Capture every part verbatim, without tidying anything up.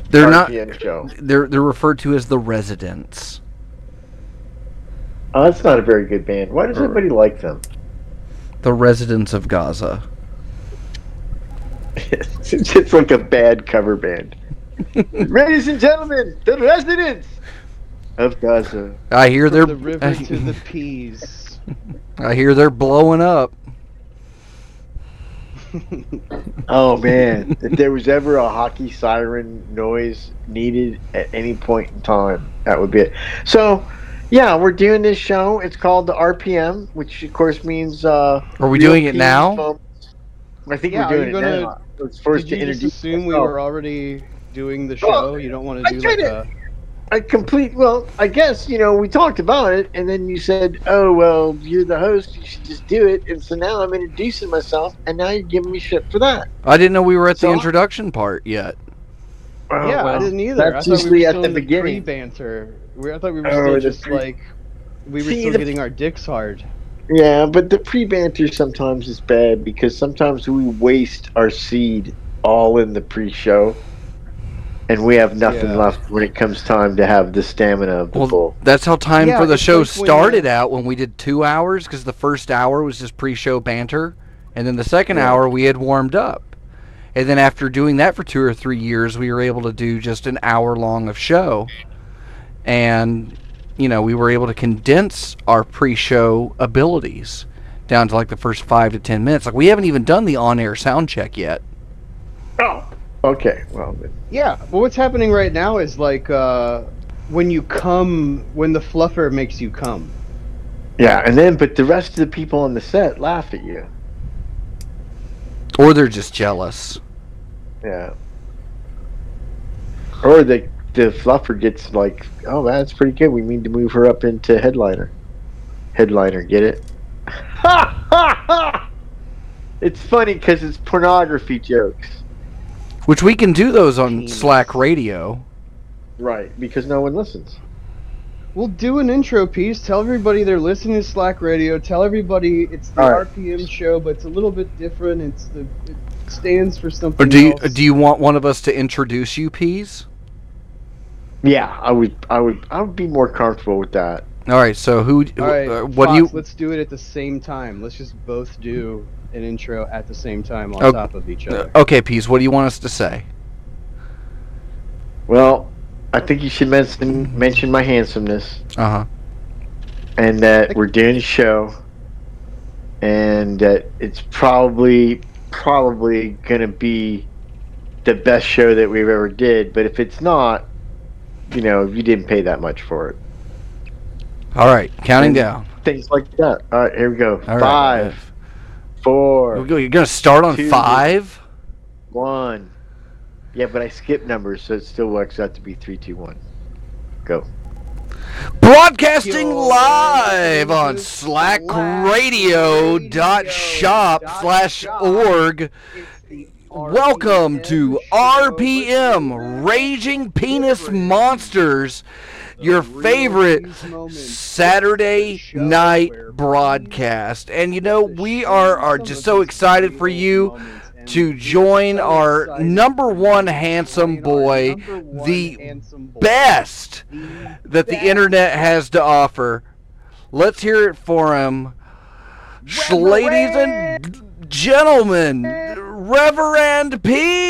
They're R P M not. show. They're they're referred to as the Residents. Oh, that's not a very good band. Why does everybody like them? The Residents of Gaza. it's, it's like a bad cover band. Ladies and gentlemen, the Residents of Gaza. I hear From they're the river to the peas. I hear they're blowing up. Oh man, if there was ever a hockey siren noise needed at any point in time, that would be it. So, yeah, we're doing this show. It's called the R P M, which of course means. Uh, Are we real doing it P now? moments. I think Yeah, we're doing are you it gonna- now. I was forced Did to you just introduce assume we myself. were already doing the show? Well, You don't want I to do tried like to- a... I complete. Well, I guess you know we talked about it, and then you said, "Oh well, you're the host. You should just do it." And so now I'm introducing myself, and now you're giving me shit for that. I didn't know we were at So- the introduction part yet. Oh, Yeah, I well, didn't either. That's I thought we usually were at still the in the beginning. pre-banter. We, I thought we were Oh, still the just pre- like... We were See, still the- getting our dicks hard. Yeah, but the pre-banter sometimes is bad because sometimes we waste our seed all in the pre-show, and we have nothing Yeah. left when it comes time to have the stamina of the Well, bull. that's how time Yeah, for the it's show like when, started uh, out when we did two hours because the first hour was just pre-show banter, and then the second Yeah. hour we had warmed up. And then after doing that for two or three years, we were able to do just an hour long of show. And, you know, we were able to condense our pre-show abilities down to like the first five to ten minutes. Like, we haven't even done the on-air sound check yet. Oh, okay. Well, then. Yeah, well, what's happening right now is like uh, when you come, when the fluffer makes you come. Yeah, and then but the rest of the people on the set laugh at you. Or they're just jealous. Yeah. Or the the fluffer gets like, oh, that's pretty good. We need to move her up into headliner. Headliner, get it? Ha ha ha! It's funny because it's pornography jokes. Which we can do those on Penis. Slack Radio. Right, because no one listens. We'll do an intro piece. Tell everybody they're listening to Slack Radio. Tell everybody it's the All right. R P M show, but it's a little bit different. It's the it stands for something Or do you else. do you want one of us to introduce you, Peas? Yeah, I would, I would, I would be more comfortable with that. All right. So who? All right, uh, what Fox, do you? let's do it at the same time. Let's just both do an intro at the same time on Oh, top of each other. Okay, Peas. What do you want us to say? Well, I think you should mention mention my handsomeness Uh huh. and that we're doing a show, and that it's probably probably gonna be the best show that we've ever did. But if it's not, you know, you didn't pay that much for it. All right. Counting And down. Things like that. All right, here we go. All right. Five, four, You're gonna start on two, five. one. Yeah, but I skipped numbers, so it still works out to be three, two, one. Go. Broadcasting Yo, live on this is Slack Slack Radio dot Radio shop dot slash shop. org. It's the Welcome R P M to show, R but P it's M Raging Penis different. Monsters, your The real favorite Peace Moments. Saturday The show night where broadcast. And you know, the we show are, are some just of so its excited for real you moments, and to we're join so our excited number for one you to handsome join our boy, number one the handsome boy. best The that the best. internet has to offer. Let's hear it for him. Sh- Ladies and gentlemen, Reverend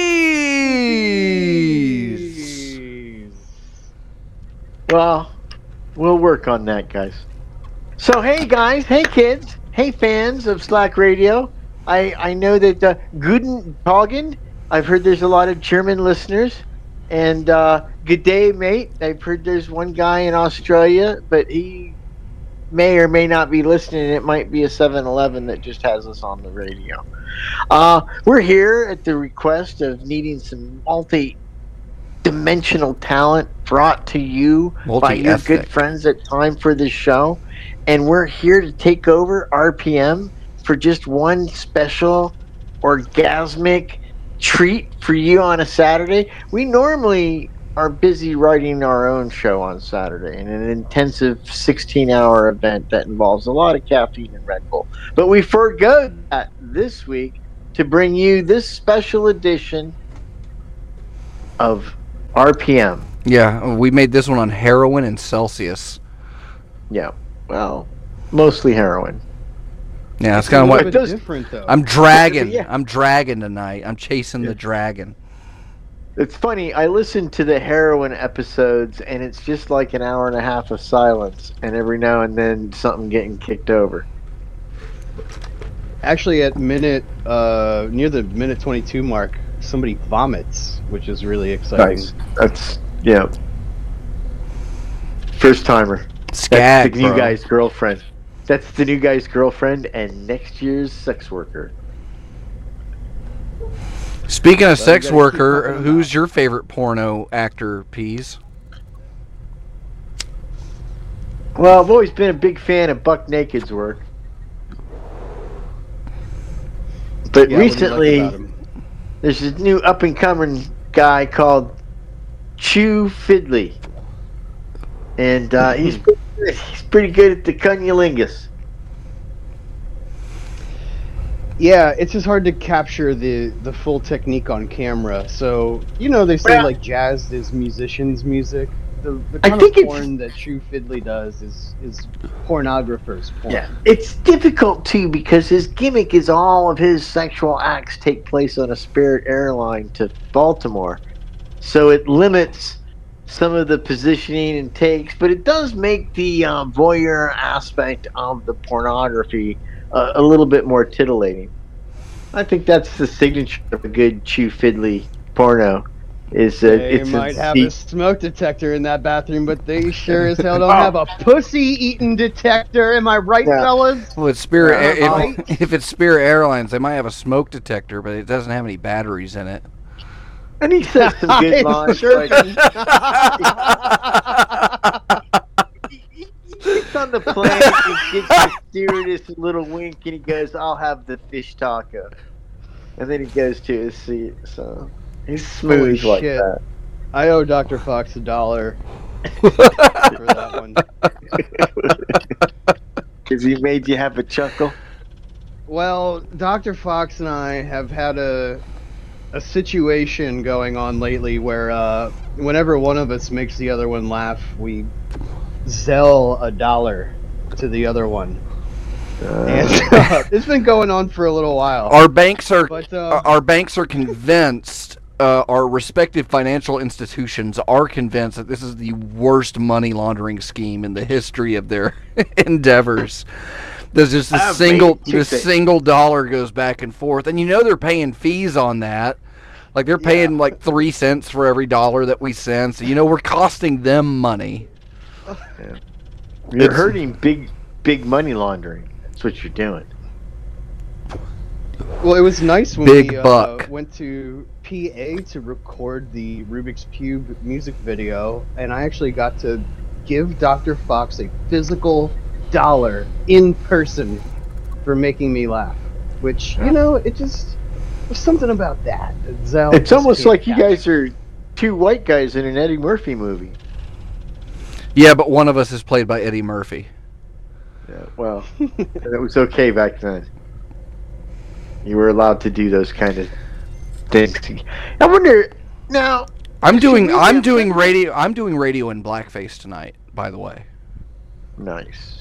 Peace. Well, we'll work on that, guys. So, hey, guys. Hey, kids. Hey, fans of Slack Radio. I, I know that uh, Guten Tagen, I've heard there's a lot of German listeners. And uh, good day, mate. I've heard there's one guy in Australia, but he may or may not be listening. It might be a seven eleven that just has us on the radio. Uh, we're here at the request of needing some multi-dimensional talent brought to you by your Multi-ethnic. good friends at Time for the Show. And we're here to take over R P M for just one special orgasmic treat for you on a Saturday. We normally are busy writing our own show on Saturday in an intensive sixteen hour event that involves a lot of caffeine and Red Bull. But we forgo that this week to bring you this special edition of R P M. Yeah, we made this one on heroin and Celsius. Yeah. Well, mostly heroin. Yeah, it's A kind of little what bit does- different though. I'm dragging. Yeah. I'm dragging tonight. I'm chasing Yeah. the dragon. It's funny. I listen to the heroin episodes, and it's just like an hour and a half of silence, and every now and then something getting kicked over. Actually, at minute uh, near the minute twenty-two mark, somebody vomits, which is really exciting. Nice. That's yeah. First timer. Skag, That's the new bro. guy's girlfriend. That's the new guy's girlfriend and next year's sex worker. Speaking of Well, you sex gotta keep worker, talking who's about- your favorite porno actor, Peas? Well, I've always been a big fan of Buck Naked's work. But Yeah, what do you like recently, about him? there's this new up and coming guy called Chew Fiddley. And uh, he's, pretty good. he's pretty good at the cunnilingus. Yeah, it's just hard to capture the the full technique on camera. So you know they say Well- like jazz is musicians' music. The, the I kind think of it's- porn that True Fiddly does is is pornographers' porn. Yeah, it's difficult too because his gimmick is all of his sexual acts take place on a Spirit airline to Baltimore, so it limits some of the positioning and takes, but it does make the um, voyeur aspect of the pornography uh, a little bit more titillating. I think that's the signature of a good Chew Fiddly porno. Is uh, They it's might a, have a smoke detector in that bathroom, but they sure as hell don't Oh. have a pussy-eating detector. Am I right, Yeah. fellas? Well, it's Spirit. Yeah, if, if it's Spirit Airlines, they might have a smoke detector, but it doesn't have any batteries in it. and he says some good I'm lines. sure. Like, he gets on the plane and gives the stewardess a little wink, and he goes, "I'll have the fish taco," and then he goes to his seat. So he's smooth Holy like shit. that. I owe Doctor Fox a dollar for that one. Because he made you have a chuckle. Well, Doctor Fox and I have had a a situation going on lately where uh, whenever one of us makes the other one laugh, we Zell a dollar to the other one. And uh, it's been going on for a little while. Our banks are But uh, our banks are convinced. Uh, our respective financial institutions are convinced that this is the worst money laundering scheme in the history of their endeavors. There's just a Ah, single, mate, this cheap it. single dollar goes back and forth, and you know they're paying fees on that. Like they're paying Yeah. like three cents for every dollar that we send. So you know we're costing them money. You're It's- hurting big, big money laundering. That's what you're doing. well, it was nice when Big we uh, buck. went to P A to record the Rubik's Cube music video, and I actually got to give Doctor Fox a physical dollar in person for making me laugh. Which, you know, it just there's something about that. that Zell It's just almost can't like you capture. guys are two white guys in an Eddie Murphy movie. Yeah, but one of us is played by Eddie Murphy. Yeah, well, it was okay back then. You were allowed to do those kind of things. I wonder now. I'm Should doing we I'm have- doing radio I'm doing radio in blackface tonight, by the way. Nice.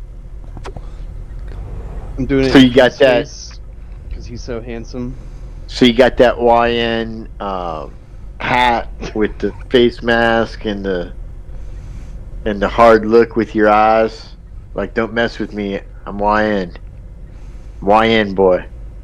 I'm doing it So you got that- because he's so handsome. So you got that Y N um, hat with the face mask and the and the hard look with your eyes. Like, don't mess with me. I'm Y N. Y N boy.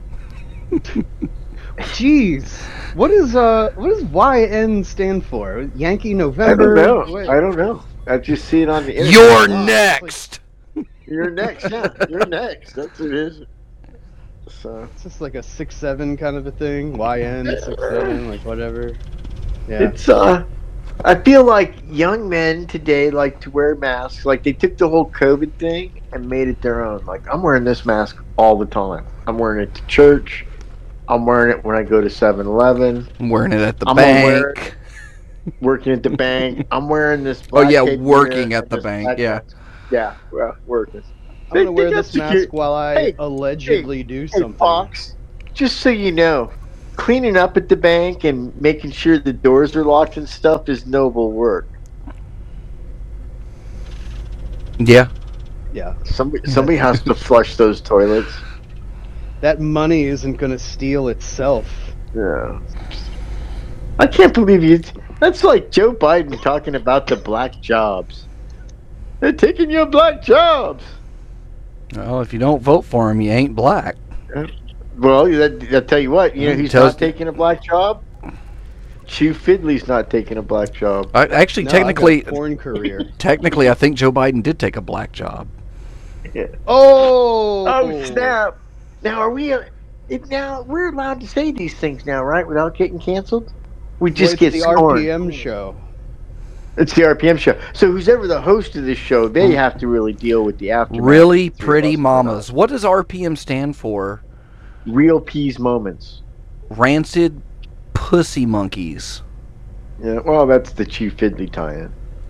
Jeez, what is uh what does Y N stand for? Yankee I November. don't know. What? I don't know. I just see it on the internet. You're wow, next. You're next. Yeah, you're next. That's what it is. So It's just like a six seven kind of a thing. Y N six seven, like whatever. Yeah. it's uh, I feel like young men today like to wear masks. Like they took the whole COVID thing and made it their own. Like I'm wearing this mask all the time. I'm wearing it to church. I'm wearing it when I go to seven eleven. I'm wearing it at the I'm gonna wear bank. Working at the bank. I'm wearing this. Oh, yeah, black cape working here at and the this bank, black yeah. mask. Yeah, well, working. I'm gonna They- wear they got this mask secure- while I Hey, allegedly do Hey, something. Fox, just so you know, cleaning up at the bank and making sure the doors are locked and stuff is noble work. Yeah. Yeah. Somebody somebody has to flush those toilets. That money isn't going to steal itself. Yeah. I can't believe you. That's like Joe Biden talking about the black jobs. They're taking your black jobs. Well, if you don't vote for him, you ain't black. Well, that, I'll tell you what. You know who's Tells- not taking a black job? Chew Fiddley's not taking a black job. I, actually, No, technically, I got a porn career. technically, I think Joe Biden did take a black job. Yeah. Oh! Oh snap! Now are we? Uh, it, now we're allowed to say these things now, right? Without getting canceled. We Well, just it's get the scorned. R P M show. It's the R P M show. So who's ever the host of this show, they have to really deal with the aftermath. Really of the three pretty of us mamas. What does R P M stand for? Real peas moments. Rancid pussy monkeys. Yeah. Well, that's the Chew Fiddley tie-in.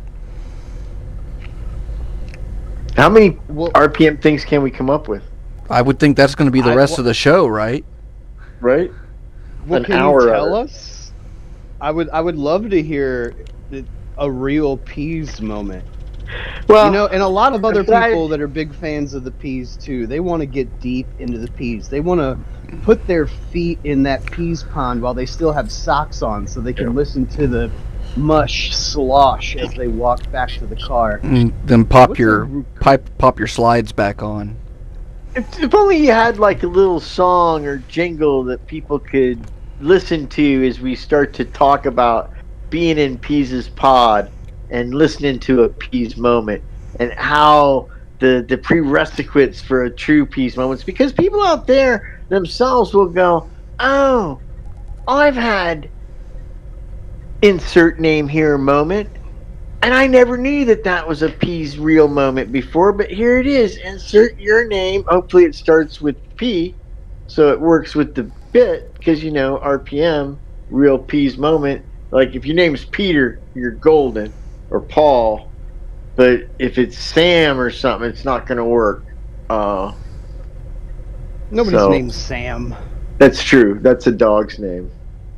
How many Well, R P M things can we come up with? I would think that's going to be the I- rest wha- of the show, right? Right? well, an can hour you of tell it. us? I would. I would love to hear the- a real peas moment. Well, You know, and a lot of other I'm glad- people that are big fans of the peas too. They want to get deep into the peas. They want to put their feet in that peas pond while they still have socks on, so they can Yeah. listen to the mush slosh as they walk back to the car. And then pop What's your a- pipe, pop your slides back on. If, if only you had like a little song or jingle that people could listen to as we start to talk about being in Peas' pod and listening to a Peas moment and how the the prerequisites for a true Peas moment. Because people out there themselves will go, oh, I've had insert name here moment. And I never knew that that was a P's real moment before, but here it is. Insert your name. Hopefully it starts with P, so it works with the bit, because, you know, R P M, real P's moment. Like, if your name's Peter, you're golden, or Paul. But if it's Sam or something, it's not going to work. Uh, Nobody's So- named Sam. that's true. That's a dog's name.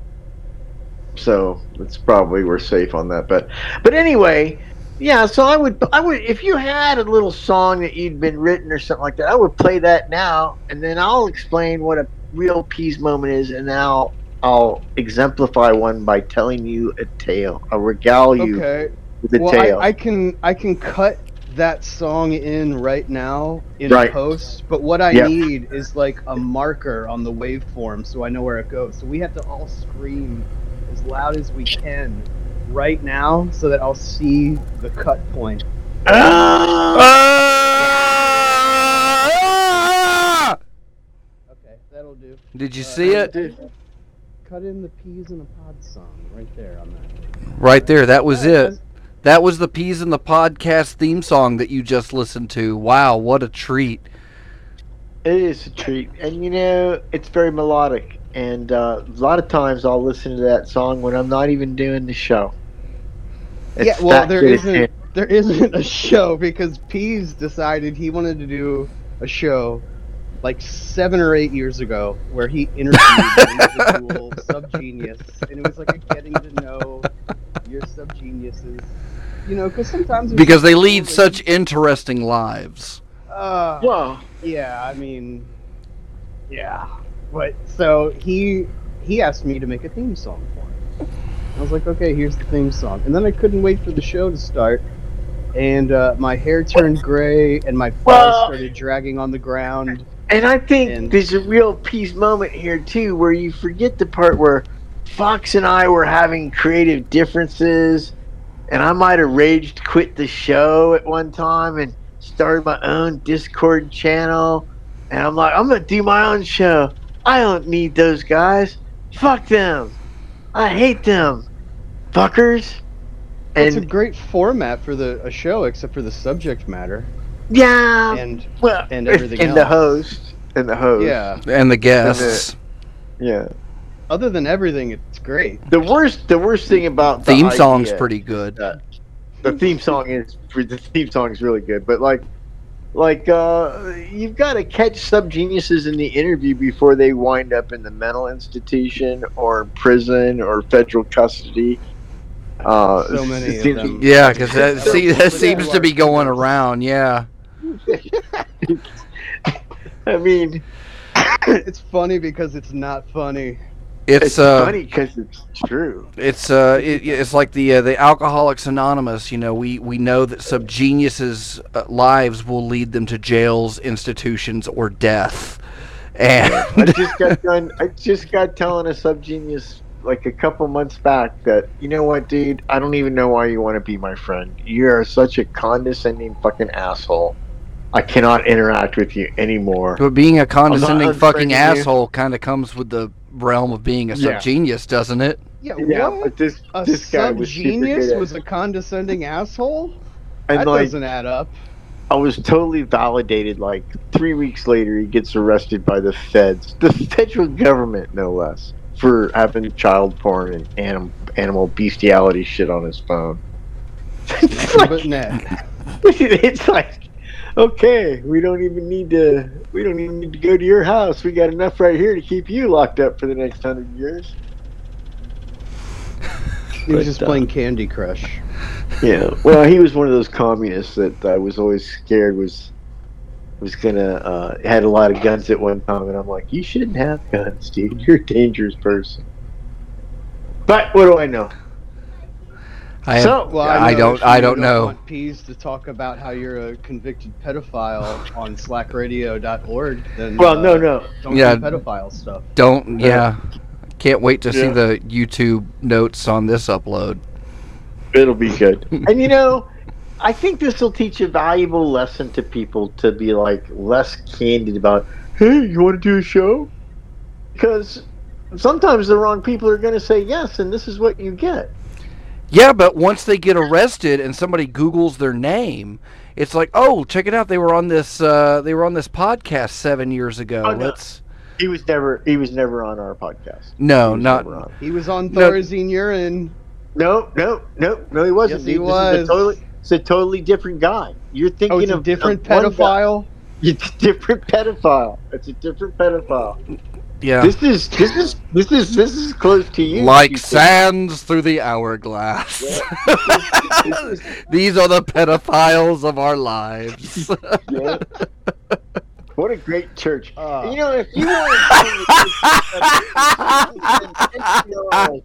So it's probably we're safe on that bet. But anyway, yeah. So I would, I would, if you had a little song that you'd been written or something like that, I would play that now, and then I'll explain what a real Peas moment is, and then I'll, I'll exemplify one by telling you a tale. I'll regale you Okay. with a Well, tale. I, I can I can cut that song in right now in Right. post, but what I Yep. need is like a marker on the waveform so I know where it goes. So we have to all scream as loud as we can right now so that I'll see the cut point. Ah! Okay, that'll do. Did you Uh, see it? Cut in the Peas in a Pod song right there on that. Right there. That was Yeah, it. That was the Peas in the Podcast theme song that you just listened to. Wow, what a treat. It is a treat, and you know it's very melodic. And uh, a lot of times I'll listen to that song when I'm not even doing the show. It's Yeah, well, that there good a isn't tune. there isn't a show because Peas decided he wanted to do a show like seven or eight years ago where he interviewed an individual sub-genius, and it was like a getting to know your sub-geniuses, you know, because sometimes there's Because they people lead that- such interesting lives. Uh, Well, yeah, I mean, yeah, but so he he asked me to make a theme song for him. I was like, okay, here's the theme song, and then I couldn't wait for the show to start, and uh, my hair turned gray, and my balls Well- started dragging on the ground. and I think And- there's a real peace moment here too, where you forget the part where Fox and I were having creative differences, and I might have raged quit the show at one time and started my own Discord channel, and I'm like, I'm gonna do my own show. I don't need those guys. Fuck them. I hate them, fuckers. It's a And great format for the a show, except for the subject matter yeah, and well, and everything and the else. host and the host. yeah. And the guests. yeah. Other than everything, it's great. The worst, the worst thing about the Theme song's idea- pretty good. the theme song is the theme song is really good, but like Like, uh, you've got to catch sub-geniuses in the interview before they wind up in the mental institution or prison or federal custody. Uh, So many it of seems- them. Yeah, because that, So see, that many seems of to our be going fingers. around. Yeah. I mean, It's funny because it's not funny. It's, it's uh, funny because it's true. It's uh, it, it's like the uh, the Alcoholics Anonymous. You know, we, we know that subgeniuses' uh, lives will lead them to jails, institutions, or death. And I just got done. I just got telling a subgenius like a couple months back that, you know what, dude, I don't even know why you want to be my friend. You are such a condescending fucking asshole. I cannot interact with you anymore. but being a condescending fucking unfriending you. asshole kind of comes with the realm of being a Yeah. subgenius, doesn't it? Yeah, Yeah, what? but this A this guy was super sub-genius good at- was a condescending asshole? and That like doesn't add up. I was totally validated. Like three weeks later, he gets arrested by the feds, the federal government, no less, for having child porn and anim- animal bestiality shit on his phone. it's, But like, net. it's like, okay, we don't even need to. We don't even need to go to your house. We got enough right here to keep you locked up for the next hundred years. He was But, just uh, playing Candy Crush. Yeah, well, he was one of those communists that I was always scared was was gonna uh, had a lot of guns at one time, and I'm like, you shouldn't have guns, dude. You're a dangerous person. But what do I know? I have, So- Well, I know don't- that I you don't know. want Peas to talk about how you're a convicted pedophile on slack radio dot org. Then Well, uh, no, no. don't Yeah. do pedophile stuff. don't. Yeah, can't wait to see Yeah. the YouTube notes on this upload. It'll be good. And you know, I think this will teach a valuable lesson to people to be like less candid about, hey, you want to do a show? Because sometimes the wrong people are going to say yes, and this is what you get. Yeah, but once they get arrested and somebody Googles their name, it's like, oh, check it out. They were on this. Uh, they were on this podcast seven years ago. Oh, no. Let's. He was never. He was never on our podcast. No, He was not. never on. He was on No. Thorazine Urine. No, no, no, no. He wasn't. Yes, he This was. Is a totally, it's a totally different guy. You're thinking Oh, it's a of different of one guy. pedophile? It's a different pedophile. It's a different pedophile. Yeah. This is this is this is this is close to you. Like You sands through the hourglass. think- These are the pedophiles of our lives. Yeah. What a great church. Uh. You know, if you want to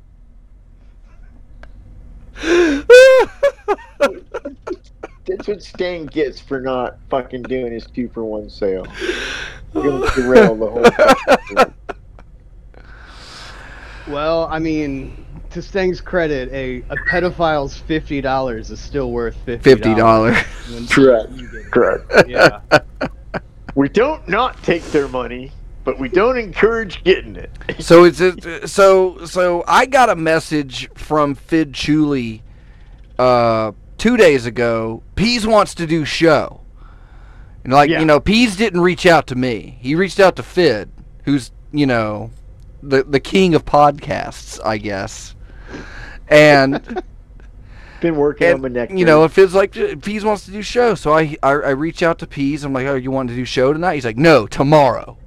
that's what Stan gets for not fucking doing his two for one sale. We're gonna derail the whole Well, I mean, to Steng's credit, a, a pedophile's fifty dollars is still worth fifty Fifty dollars. when Correct. you get it. Correct. Yeah. We don't not take their money, but we don't encourage getting it. So it's it, so so I got a message from Fid Chuli uh, two days ago. Peas wants to do show, and like Yeah. you know, Peas didn't reach out to me. He reached out to Fid, who's you know the the king of podcasts, I guess. And Been working on my and neck. you know, if Fid's like Peas wants to do show, so I, I I reach out to Peas. I'm like, oh, you want to do show tonight? He's like, no, tomorrow.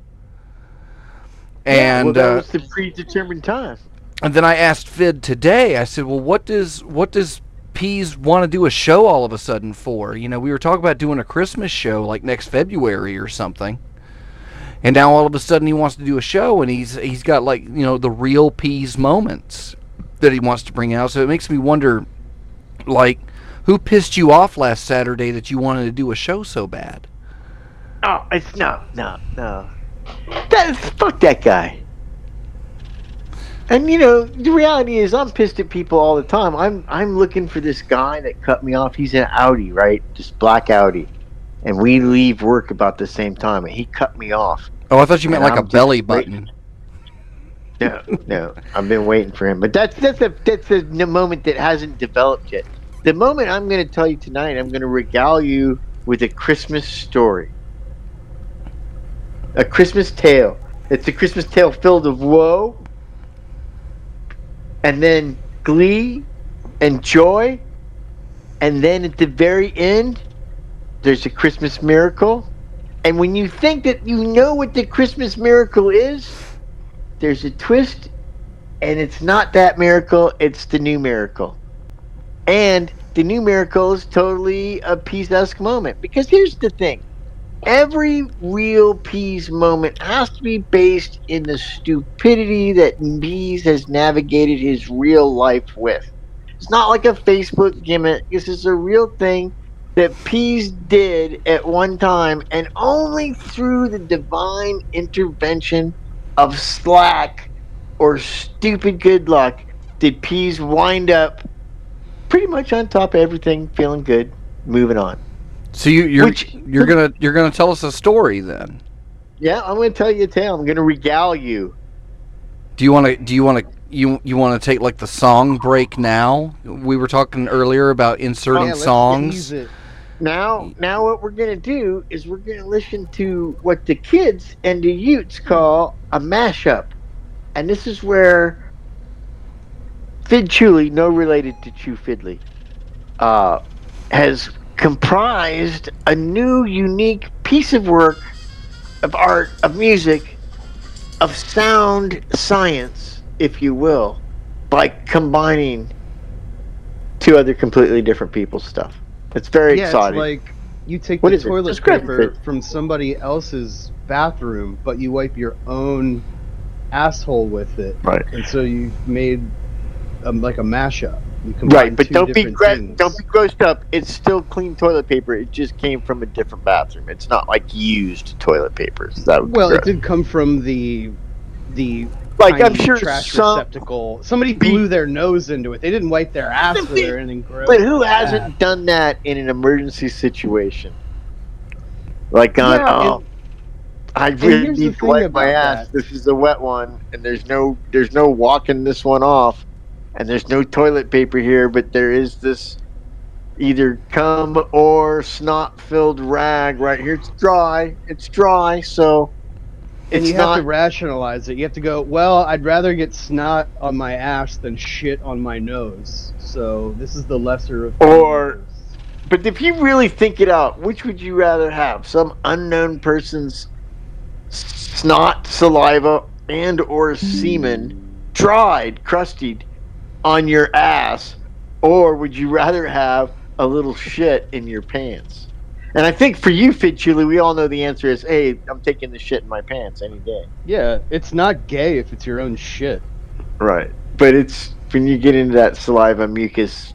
Yeah, And well, that uh, was the predetermined time. And then I asked Fid today, I said, well, what does what does Peas want to do a show all of a sudden for? You know, we were talking about doing a Christmas show like next February or something. And now all of a sudden he wants to do a show, and he's he's got like, you know, the real Peas moments that he wants to bring out. So it makes me wonder, like, who pissed you off last Saturday that you wanted to do a show so bad? Oh, it's no, no, no. That fuck that guy. And you know, the reality is, I'm pissed at people all the time. I'm I'm looking for this guy that cut me off. He's an Audi, right? This black Audi, and we leave work about the same time, and he cut me off. Oh, I thought you meant And like I'm a just belly waiting. button. No, no, I've been waiting for him, but that's that's a that's a n- moment that hasn't developed yet. The moment I'm going to tell you tonight, I'm going to regale you with a Christmas story, a Christmas tale. It's a Christmas tale filled of woe, and then glee, and joy, and then at the very end, there's a Christmas miracle. And when you think that you know what the Christmas miracle is, there's a twist, and it's not that miracle, it's the new miracle. And the new miracle is totally a Peas-esque moment. Because here's the thing. Every real Peas moment has to be based in the stupidity that Peas has navigated his real life with. It's not like a Facebook gimmick. This is a real thing that Peas did at one time, and only through the divine intervention of Slack or stupid good luck did Peas wind up pretty much on top of everything, feeling good, moving on. So you, you're Which- you're gonna you're gonna tell us a story then? Yeah, I'm going to tell you a tale. I'm going to regale you. Do you want to do you want to you you want to take like the song break now? We were talking earlier about inserting Yeah, let's songs. tease it. Now, now what we're going to do is we're going to listen to what the kids and the Utes call a mashup. And this is where Fid Chuli, no related to Chew Fiddly, uh, has comprised a new, unique piece of work, of art, of music, of sound science, if you will, by combining two other completely different people's stuff. It's very Yeah, exciting. it's like you take What the is it? toilet Describe paper it. from somebody else's bathroom, but you wipe your own asshole with it, Right. and so you've made um, like a mashup. You combine Right, but two don't be different gra- things. don't be grossed up. It's still clean toilet paper. It just came from a different bathroom. It's not like used toilet papers. That would be Well, it gross. did come from the the Like, I'm tiny sure trash some- receptacle. Somebody be- blew their nose into it. They didn't wipe their ass But with it or anything gross. But who like hasn't that. done that in an emergency situation? Like on, Yeah, oh, and- I really here's the need to thing wipe my about ass. that. This is a wet one, and there's no there's no walking this one off, and there's no toilet paper here, but there is this either cum or snot-filled rag right here. It's dry. It's dry, so And it's you have not. to rationalize it. You have to go, well, I'd rather get snot on my ass than shit on my nose. So this is the lesser of two Or- evils. But if you really think it out, which would you rather have? Some unknown person's snot, saliva, and or semen dried, crusted on your ass, or would you rather have a little shit in your pants? And I think for you, Fid Chuli, we all know the answer is, hey, I'm taking the shit in my pants any day. Yeah, it's not gay if it's your own shit. Right. But it's when you get into that saliva, mucus,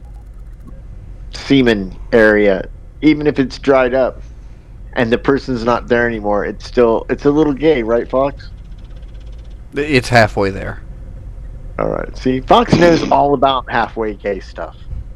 semen area, even if it's dried up and the person's not there anymore, it's still, it's a little gay, right, Fox? It's halfway there. All right. See, Fox knows all about halfway gay stuff.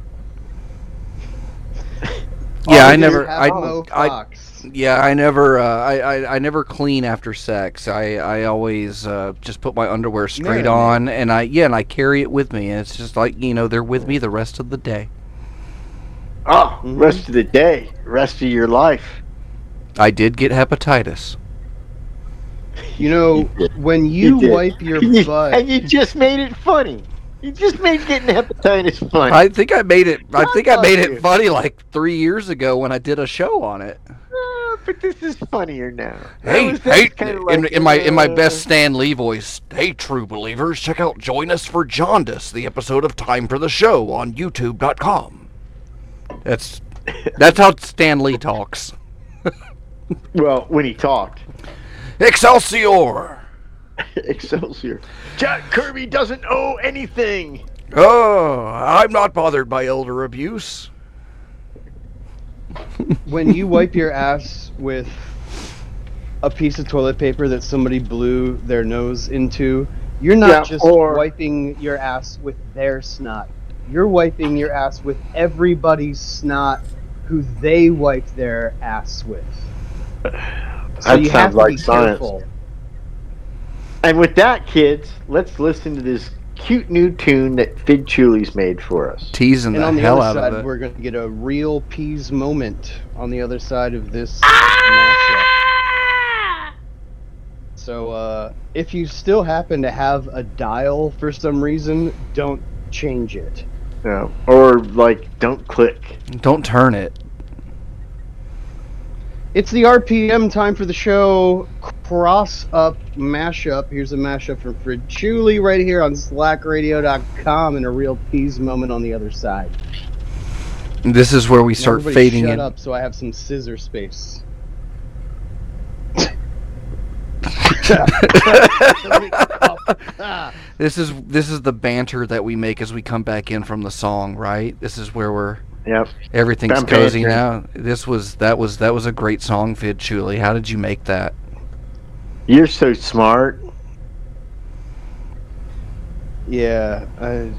Yeah, All I you never, have I, Mo I, Fox. yeah, I never, uh, I, I, I never clean after sex. I, I always uh, just put my underwear straight Marinate. on, and I, yeah, and I carry it with me, and it's just like, you know, they're with me the rest of the day. Oh, Mhm. rest of the day, rest of your life. I did get hepatitis. You know, You did. when you, did. wipe your You- butt, and you just made it funny. You just made getting hepatitis funny. I think I made it. I God think I made bless it you. funny like three years ago when I did a show on it. Uh, but this is funnier now. That Hey, was- that hey! was kinda In, like, in my in my uh, best Stan Lee voice. Hey, true believers, check out Join Us for Jaundice, the episode of Time for the Show on YouTube dot com. That's that's how Stan Lee talks. Well, when he talked, Excelsior! Excelsior. Jack Kirby doesn't owe anything. Oh, I'm not bothered by elder abuse. when you wipe your ass with a piece of toilet paper that somebody blew their nose into, you're not Yeah, just or- wiping your ass with their snot. You're wiping your ass with everybody's snot who they wiped their ass with. So That you sounds have to like be science. careful. And with that, kids, let's listen to this cute new tune that Fid Chuli's made for us. Teasing And the on the hell other out side, of it. we're going to get a real Peas moment on the other side of this mashup. So, uh, if you still happen to have a dial for some reason, don't change it. Yeah. Or, like, don't click. Don't turn it. It's the R P M time for the show. Cross Up Mashup. Here's a mashup from Fred Chuli right here on slack radio dot com, and a real peas moment on the other side. This is where we start Everybody fading shut in. up so I have some scissor space. This is this is the banter that we make as we come back in from the song, right? This is where we're Yep. everything's I'm cozy bantering. now. This was that was that was a great song, Vid Chuli. How did you make that? You're so smart. Yeah, I,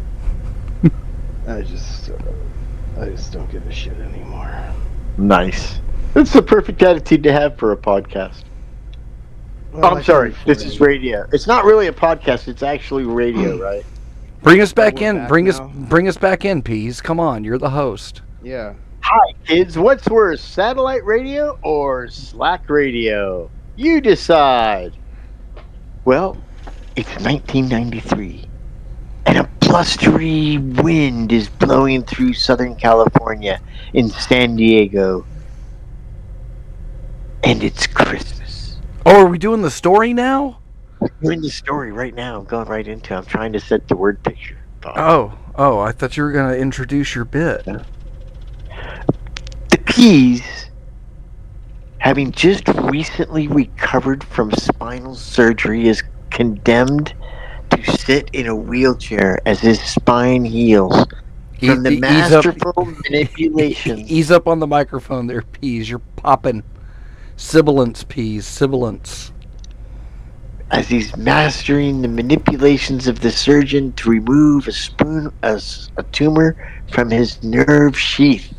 I just, uh, I just don't give a shit anymore. Nice. That's the perfect attitude to have for a podcast. Well, Oh, I I'm sorry. can't This afford is it. radio. It's not really a podcast. It's actually radio, right? Bring us back we're in. back Bring us now. bring us back in, Peas. Come on, you're the host. Yeah. Hi, kids. What's worse, satellite radio or Slack radio? You decide. Well, it's nineteen ninety-three, and a blustery wind is blowing through Southern California in San Diego. And it's Christmas. Oh, are we doing the story now? We're in the story right now. I'm going right into it. I'm trying to set the word picture. Oh, oh, I thought you were gonna introduce your bit. The Peas, having just recently recovered from spinal surgery, is condemned to sit in a wheelchair as his spine heals from the E- e- ease up- masterful manipulations. Ease up on the microphone there, Peas. You're popping. Sibilance, Peas. Sibilance. As he's mastering the manipulations of the surgeon to remove a spoon, a, s- a tumor from his nerve sheath.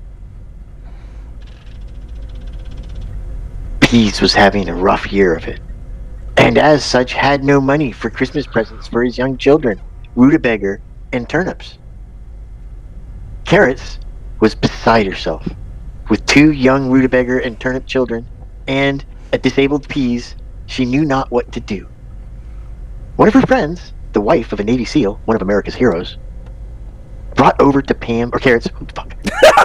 Peas was having a rough year of it, and as such had no money for Christmas presents for his young children, rutabaga and turnips. Carrots was beside herself, with two young rutabaga and turnip children, and a disabled Peas. She knew not what to do. One of her friends, the wife of a Navy SEAL, one of America's heroes, brought over to Pam, or Carrots, oh, fuck.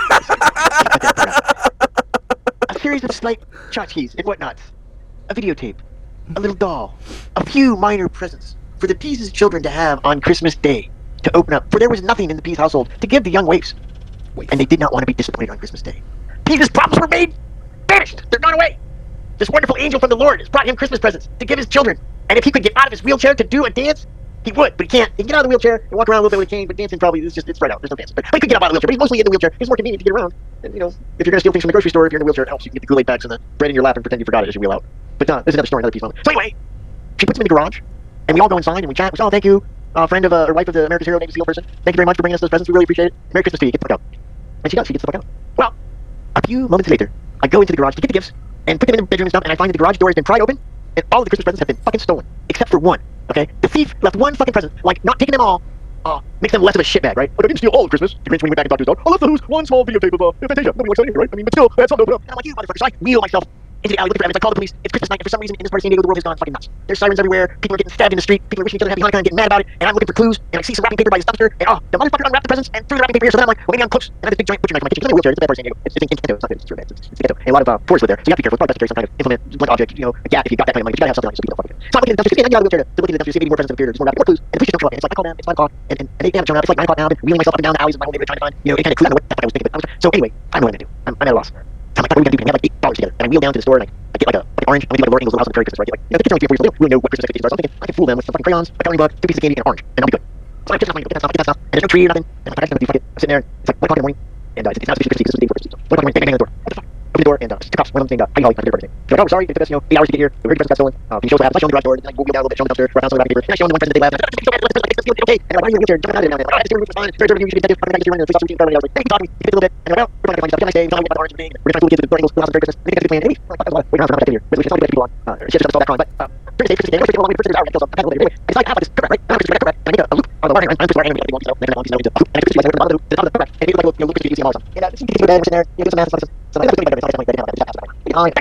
A series of slight tchotchkes and whatnots, a videotape, a little doll, a few minor presents for the Peas' children to have on Christmas Day to open up, for there was nothing in the Peas household to give the young waifs, and they did not want to be disappointed on Christmas Day. Peas' problems were made vanished. They're gone away. This wonderful angel from the Lord has brought him Christmas presents to give his children. And if he could get out of his wheelchair to do a dance, he would, but he can't. He can get out of the wheelchair and walk around a little bit with a cane, but dancing probably is just, it's spread out. There's no dancing. But, but he could get out of the wheelchair, but he's mostly in the wheelchair. It's more convenient to get around. And, you know, if you're going to steal things from the grocery store, if you're in the wheelchair, it helps. You can get the Kool-Aid bags and the bread in your lap and pretend you forgot it as you wheel out. But uh, there's another story, another piece moment. So anyway, she puts him in the garage, and we all go inside and we chat. We say, oh, thank you, uh, friend of, uh, or wife of the America's hero, Navy SEAL person. Thank you very much for bringing us those presents. We really appreciate it. Merry Christmas to you. Get the fuck out. And she does. She gets the fuck out. Well, a few moments later, I go into the garage to get the gifts and put them in the bedroom and stuff, and I find that the garage door has been pried open, and all of the Christmas presents have been fucking stolen, except for one. Okay, the thief left one fucking present. Like, not taking them all, uh, makes them less of a shitbag, right? But I didn't steal all of Christmas. The Grinch, when he went back and talked to his dog, I left the house one small videotape of uh, Fantasia. Nobody likes that anyway, right? I mean, but still, that's something to open up. And I'm like, you motherfucker. So I wheel myself into the alley looking for evidence. I call the police. It's Christmas night, and for some reason, in this part of San Diego, the world has gone fucking nuts. There's sirens everywhere. People are getting stabbed in the street. People are wishing each other happy Hanukkah and getting mad about it. And I'm looking for clues. And I see some wrapping paper by his dumpster. And oh, the motherfucker unwrapped the presents and threw the wrapping paper here. So then I'm like, well, maybe I'm close. And I have this big giant butcher knife in my kitchen. 'Cause I'm in a wheelchair. It's a bad part of San Diego. It's, it's in, in Canto. It's not good. It's true. It's, it's, it's ghetto. And a lot of uh, tourists live there. So you have to be careful. It's probably best to carry some kind of implement, blunt object, you know, a gap if you got that kind of money. But you gotta have something on you so people don't fuck with it. So I'm looking at the dumpster. And I get out of the wheelchair to, to look at the dumpster. See if maybe more presents have appeared. There's more wrapping, more clues. And the police just don't show up. And it's like, I call them. It's five o'clock. And, and, and they haven't shown up. It's like nine o'clock now. I've been wheeling myself up and down the alleys of my whole neighborhood trying to find, you know, any kind of clue. I don't know what the fuck I was thinking. But I was, so anyway, I don't know what I'm gonna do. I'm, I'm at a loss. So I'm like, what are we gonna do? We have like eight dollars together. And I wheel down to the store and I, I get like a like an orange. I'm gonna do like a Lord Engel's Little House on the Prairie Christmas, right? Like, you know, the kids are only three or four years old. They don't really know what Christmas expectations are. So I'm thinking I can fool them with some fucking crayons, a coloring book, two pieces of candy, and an orange, and I'll be good. So I just get that stuff, get that stuff, and there's no tree or nothing. And I'm like, I'm gonna do fuck it. I'm sitting there. It's like one o'clock in the morning, and uh, it's, it's not supposed to be Christmas because it's the day before Christmas. So one o'clock in the morning, bang, bang, bang on the door. What the fuck? Open the door, and uh, two cops. One of them saying, uh, "Hi, Holly, I'm here for everything." They're like, "Oh, sorry, it took us, you know, eight hours to get here. We heard your presents got stolen. Uh, can you show us what happened?" So I show them the garage door, and like, we'll wheel down a little bit, show them the dumpster, where I found some wrapping paper, and I show them the one present that they left. And I'm like, "It's okay." And they're like, "Why are you in a wheelchair? Jumping out of it now." And I'm like, "Ah, the steering wheel was fine. Very review, you should be detective. I'm gonna get you running. The police officer, you got running. I was like, "Thank you, Tommy. You fit a little bit." And they're like, "Well, we're not gonna find you stuff. Have a nice day. We're talking about the orange and the thing. We're gonna try to fool the kids with the Lord Engel's Little House on the Prairie Christmas. And they think it's a good plan. Anyway, we're not for nothing here. Resolution, tell me people on. Uh, she has just all that crime, but uh, pretty safe, pretty safe. Anyway, Christmas Day, long way to first hour, and kills up. Anyway, I decide I have this correct, right? I'm correct, correct, and I make a, a loop on the wire. I'm supposed to wire anyway. I want to know. And then I want to know into a loop, and I put the bottom of the loop, the top of the correct, and it looks like a loop, you know, look at the easy and all that. And uh, it's in the bed, we're sitting there, you know, do some math and stuff. So I have to think about it. It's like, right now, I'm just behind.